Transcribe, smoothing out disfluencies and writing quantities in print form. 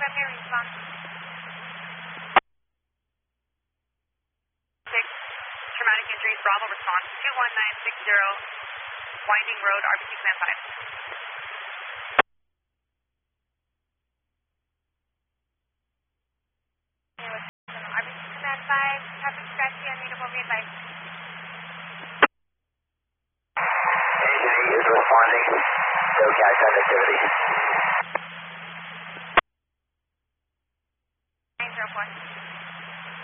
primary response. 6, traumatic injuries, Bravo response, 21960, Winding Road, RBC Command 5. RBC Command 5, Captain Scratchy, unreadable, be advised. AJ is responding, no cash activity. 904.